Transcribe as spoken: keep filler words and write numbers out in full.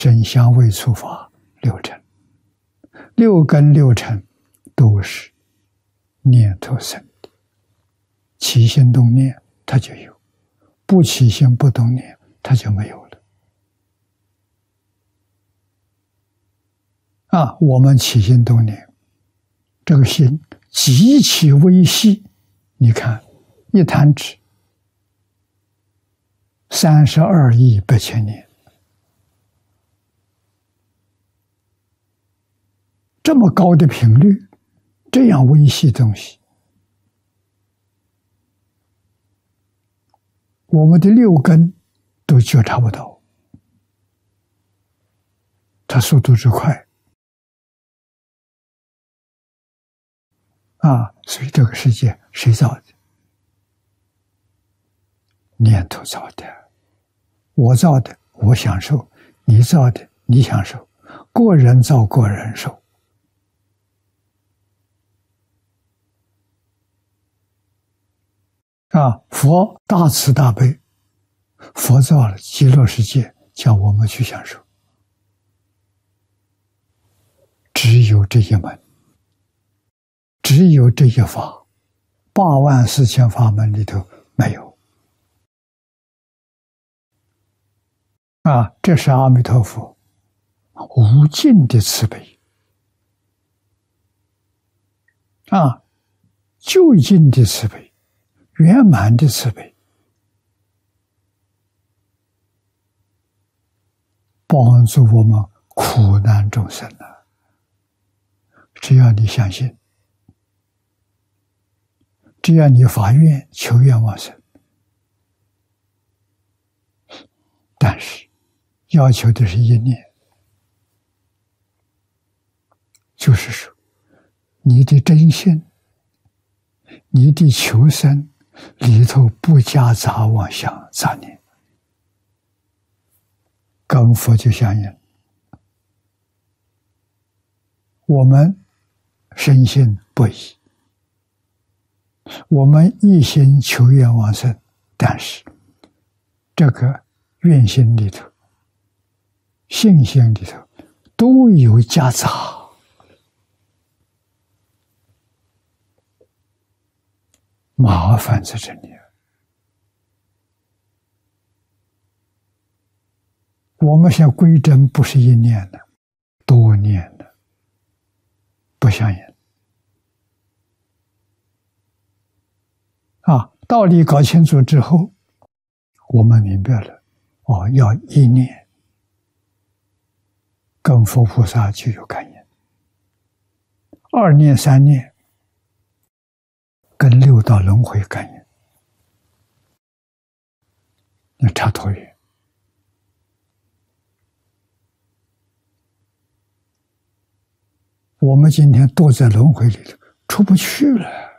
真香味触法六尘，六根六尘都是念头生的，起心动念它就有，不起心不动念它就没有了。啊，我们起心动念，这个心极其微细，你看一弹指，三十二亿八千年，这么高的频率，这样微细的东西，我们的六根都觉察不到，它速度之快啊！所以这个世界谁造的？念头造的。我造的我享受，你造的你享受，个人造个人受。啊，佛大慈大悲，佛造了极乐世界，叫我们去享受。只有这一门，只有这一法，八万四千法门里头没有。啊，这是阿弥陀佛无尽的慈悲，啊，究竟的慈悲，圆满的慈悲，帮助我们苦难众生啊！只要你相信，只要你发愿求愿往生，但是要求的是一念，就是说你的真心，你的求生里头不加杂妄想杂念，跟佛就相应。我们深信不疑，我们一心求愿往生，但是这个愿心里头、信心里头都有夹杂，麻烦在这里。我们想归真，不是一念的，多念的，不相应。啊，道理搞清楚之后，我们明白了，哦，要一念，跟佛菩萨就有感应；二念、三念，跟六道轮回感应，那差多远？我们今天躲在轮回里头，出不去了。